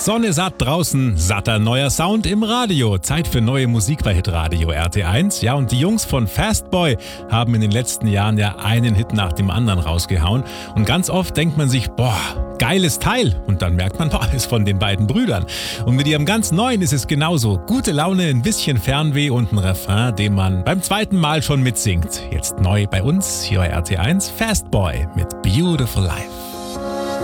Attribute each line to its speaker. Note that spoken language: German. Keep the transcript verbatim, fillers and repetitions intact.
Speaker 1: Sonne satt draußen, satter neuer Sound im Radio. Zeit für neue Musik bei Hitradio R T eins. Ja, und die Jungs von Fastboy haben in den letzten Jahren ja einen Hit nach dem anderen rausgehauen. Und ganz oft denkt man sich, boah, geiles Teil. Und dann merkt man, boah, ist von den beiden Brüdern. Und mit ihrem ganz neuen ist es genauso. Gute Laune, ein bisschen Fernweh und ein Refrain, den man beim zweiten Mal schon mitsingt. Jetzt neu bei uns, hier bei R T eins, Fastboy mit Beautiful Life.